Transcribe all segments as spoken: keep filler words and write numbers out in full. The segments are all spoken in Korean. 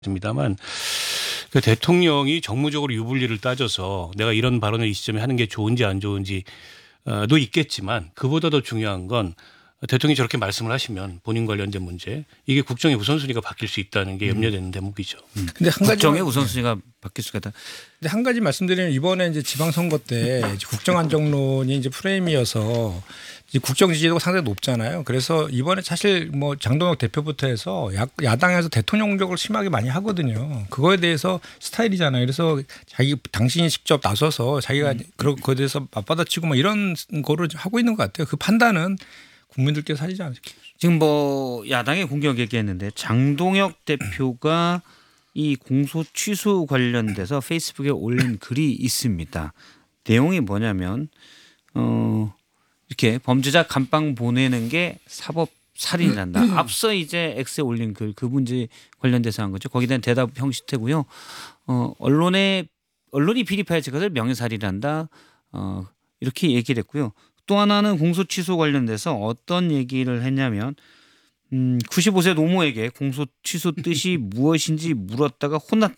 입니다만 그 대통령이 정무적으로 유불리를 따져서 내가 이런 발언을 이 시점에 하는 게 좋은지 안 좋은지도 있겠지만 그보다 더 중요한 건 대통령이 저렇게 말씀을 하시면 본인 관련된 문제 이게 국정의 우선순위가 바뀔 수 있다는 게 염려되는 대목이죠. 음. 근데 한 가지 국정의 우선순위가 바뀔 수가 있다. 근데 한 가지 말씀드리면 이번에 이제 지방선거 때 이제 국정안정론이 이제 프레임이어서 이제 국정 지지도가 상당히 높잖아요. 그래서 이번에 사실 뭐 장동혁 대표부터 해서 야, 야당에서 대통령 공격을 심하게 많이 하거든요. 그거에 대해서 스타일이잖아요. 그래서 자기 당신이 직접 나서서 자기가 그런 거에 대해서 맞받아치고 뭐 이런 거를 하고 있는 것 같아요. 그 판단은 국민들께서 하지 않을까. 지금 뭐 야당의 공격 얘기했는데 장동혁 대표가 이 공소 취소 관련돼서 페이스북에 올린 글이 있습니다. 내용이 뭐냐면 어 이렇게 범죄자 감방 보내는 게 사법 살인이란다. 앞서 이제 X에 올린 글 그 문제 관련돼서 한 거죠. 거기에 대한 대답 형식태고요. 어 언론에 언론이 비리파헤칠 것을 명예살인한다. 어 이렇게 얘기를 했고요. 또 하나는 공소 취소 관련돼서 어떤 얘기를 했냐면 음, 구십오 세 노모에게 공소 취소 뜻이 무엇인지 물었다가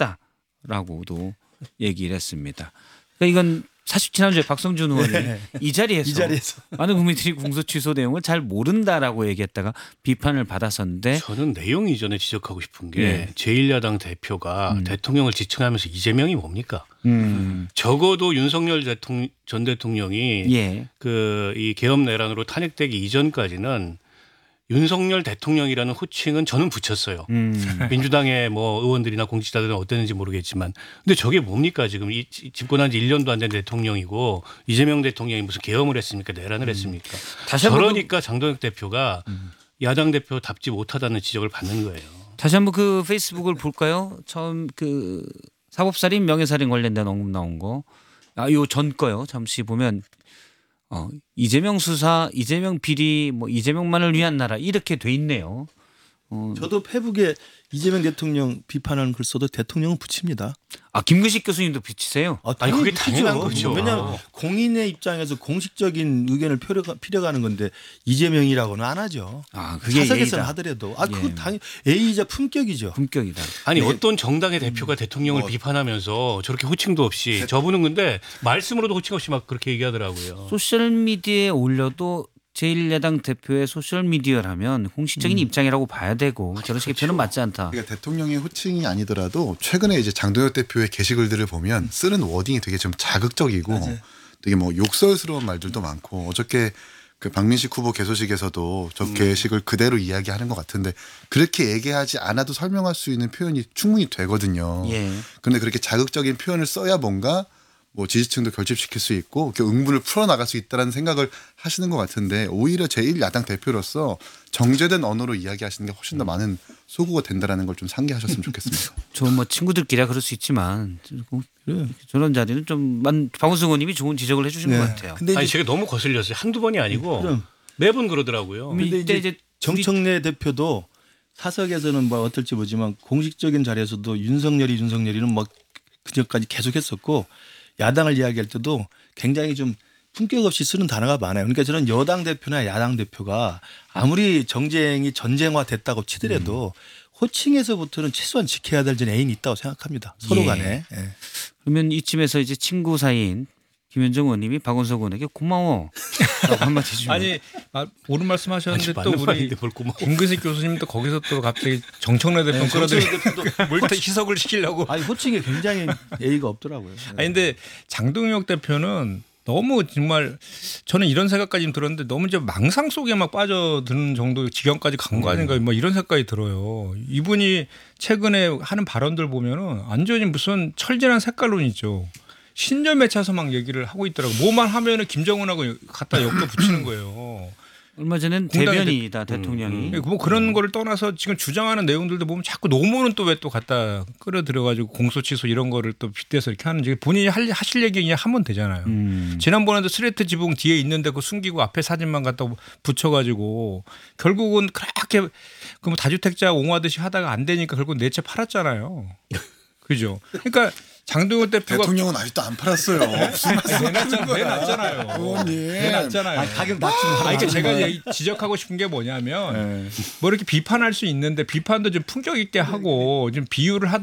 혼났다라고도 얘기를 했습니다. 그러니까 이건 사실 지난주에 박성준 의원이 네. 이 자리에서, 이 자리에서 많은 국민들이 공소 취소 내용을 잘 모른다라고 얘기했다가 비판을 받았었는데 저는 내용 이전에 지적하고 싶은 게 네. 제일 야당 대표가 음. 대통령을 지칭하면서 이재명이 뭡니까? 음, 적어도 윤석열 대통령, 전 대통령이 예. 그 이 계엄 내란으로 탄핵되기 이전까지는 윤석열 대통령이라는 호칭은 저는 붙였어요. 음. 민주당의 뭐 의원들이나 공직자들은 어땠는지 모르겠지만 근데 저게 뭡니까 지금 이 집권한 지 일 년도 안 된 대통령이고 이재명 대통령이 무슨 계엄을 했습니까 내란을 했습니까? 다시 한번 저러니까 장동혁 대표가 야당 대표답지 못하다는 지적을 받는 거예요. 다시 한번 그 페이스북을 볼까요? 처음 그 사법살인 명예살인 관련된 언급 나온 거. 아, 요 전 거요. 잠시 보면 어, 이재명 수사, 이재명 비리, 뭐 이재명만을 위한 나라 이렇게 돼 있네요. 어, 저도 페북에 이재명 대통령 비판하는 글 써도 대통령은 붙입니다. 아 김근식 교수님도 비치세요? 아, 아니, 그게 붙이죠. 당연한 거죠. 왜냐하면 공인의 입장에서 공식적인 의견을 필요가, 필요가는 건데 이재명이라고는 안 하죠. 아 그게 사석에서는 예의다. 하더라도 아 그거 예. 당연 A이자 품격이죠. 품격이다. 아니 네. 어떤 정당의 대표가 대통령을 뭐. 비판하면서 저렇게 호칭도 없이 저분은 근데 말씀으로도 호칭 없이 막 그렇게 얘기하더라고요. 소셜 미디어에 올려도 제일 야당 대표의 소셜 미디어라면 공식적인 입장이라고 봐야 되고 저런 식의 표현은 맞지 않다. 그러니까 대통령의 호칭이 아니더라도 최근에 이제 장동혁 대표의 게시글들을 보면 쓰는 워딩이 되게 좀 자극적이고 맞아요. 되게 뭐 욕설스러운 말들도 많고 어저께 그 박민식 후보 개소식에서도 저 게시글 그대로 이야기하는 것 같은데 그렇게 얘기하지 않아도 설명할 수 있는 표현이 충분히 되거든요. 예. 그런데 그렇게 자극적인 표현을 써야 뭔가 뭐 지지층도 결집시킬 수 있고 그 응분을 풀어나갈 수 있다는 생각을 하시는 것 같은데 오히려 제일 야당 대표로서 정제된 언어로 이야기하시는 게 훨씬 더 많은 소구가 된다라는 걸 좀 상기하셨으면 좋겠습니다. 저 뭐 친구들끼리야 그럴 수 있지만 저런 자리는 좀 박원순 의원님이 좋은 지적을 해주신 네. 것 같아요. 근데 아니 이제 제가 너무 거슬렸어요. 한두 번이 아니고 그럼. 매번 그러더라고요. 근데 근데 이때 이제 이제 정청래 대표도 사석에서는 뭐 어떨지 모르지만 공식적인 자리에서도 윤석열이 윤석열이는 뭐 그전까지 계속했었고 야당을 이야기할 때도 굉장히 좀 품격 없이 쓰는 단어가 많아요. 그러니까 저는 여당 대표나 야당 대표가 아무리 정쟁이 전쟁화 됐다고 치더라도 호칭에서부터는 최소한 지켜야 될 애인이 있다고 생각합니다. 서로 예. 간에. 예. 그러면 이쯤에서 이제 친구 사이인 김현정 의원님이 박원석 의원에게 고마워 라고 한마디 해주면 아니 아, 옳은 말씀하셨는데 아니, 또 맞는 우리 말인데 뭘 고마워. 김근식 교수님도 거기서 또 갑자기 정청래 대표 네, 끌어들이 정청래 대표도 뭘 또 희석을 시키려고. 아니 호칭에 굉장히 예의가 없더라고요. 아니 근데 장동혁 대표는 너무 정말 저는 이런 생각까지 들었는데 너무 이제 망상 속에 막 빠져드는 정도 지경까지 간 거 아닌가 뭐 이런 생각이 들어요. 이분이 최근에 하는 발언들 보면은 완전히 무슨 철진한 색깔론이죠. 신념에 차서 막 얘기를 하고 있더라고. 뭐만 하면은 김정은하고 갖다 엮어 붙이는 거예요. 얼마 전엔 공당의 대변이다 대통령이 뭐 그런 거를 떠나서 지금 주장하는 내용들도 보면 자꾸 노무는 또 왜 또 갖다 끌어들여가지고 공소 취소 이런 거를 또 빗대서 이렇게 하는지 본인이 할, 하실 얘기 그냥 하면 되잖아요. 음. 지난번에도 스레트 지붕 뒤에 있는데 그 숨기고 앞에 사진만 갖다 붙여가지고 결국은 그렇게 그 뭐 다주택자 옹호하듯이 하다가 안 되니까 결국 내 채 팔았잖아요. 그죠? 그러니까 장동혁 대표가 대통령은 아직도 안 팔았어요. 무슨 말씀 내놨잖아요. 내놨잖아요. 의원님. 내놨잖아요. 아니, 가격 낮추면 아, 그러니까 제가 얘기- 지적하고 싶은 게 뭐냐면 네. 뭐 이렇게 비판할 수 있는데 비판도 좀 품격 있게 하고 좀 비유를 하